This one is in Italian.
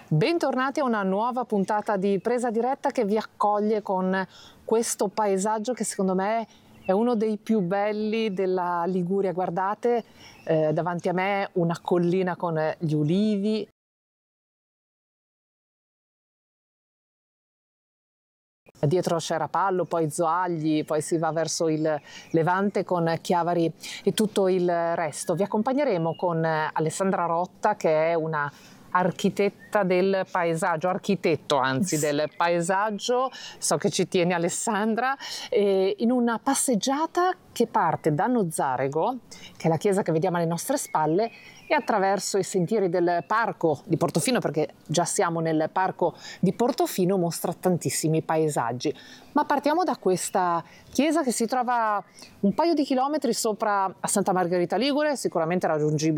Bentornati a una nuova puntata di Presa Diretta che vi accoglie con questo paesaggio che secondo me è uno dei più belli della Liguria. Guardate, davanti a me una collina con gli ulivi. Dietro Cerapallo, poi Zoagli, poi si va verso il Levante con Chiavari e tutto il resto. Vi accompagneremo con Alessandra Rotta, che è una architetta del paesaggio, architetto anzi del paesaggio, so che ci tiene Alessandra, in una passeggiata che parte da Nozzarego, che è la chiesa che vediamo alle nostre spalle, e attraverso i sentieri del parco di Portofino, perché già siamo nel parco di Portofino, mostra tantissimi paesaggi. Ma partiamo da questa chiesa che si trova un paio di chilometri sopra a Santa Margherita Ligure, sicuramente raggiungibile